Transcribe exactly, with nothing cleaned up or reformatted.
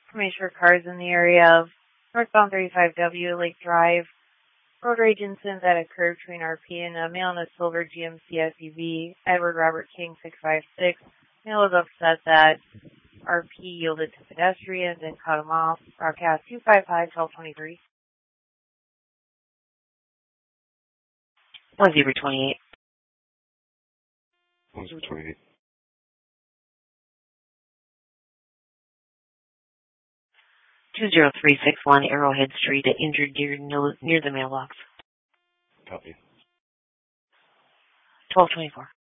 Information for cars in the area of northbound thirty-five W, Lake Drive. Road rage incident that occurred between R P and a male in a silver G M C S U V, Edward Robert King, six five six. Male was upset that R P yielded to pedestrians and cut him off. Broadcast two five five, twelve twenty-three. one zero twenty-eight. one zero twenty-eight. two zero three six one Arrowhead Street, an injured deer near the mailbox. Copy. twelve twenty-four.